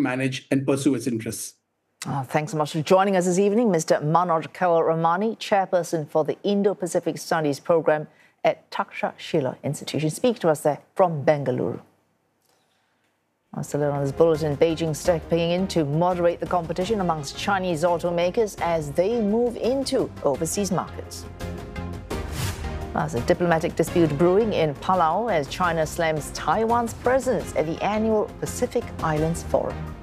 manage and pursue its interests. Thanks so much for joining us this evening, Mr. Manoj Kewalramani, Chairperson for the Indo-Pacific Studies Program at Takshashila Institution. Speak to us there from Bengaluru. Still on this bulletin, Beijing stepping in to moderate the competition amongst Chinese automakers as they move into overseas markets. There's a diplomatic dispute brewing in Palau as China slams Taiwan's presence at the annual Pacific Islands Forum.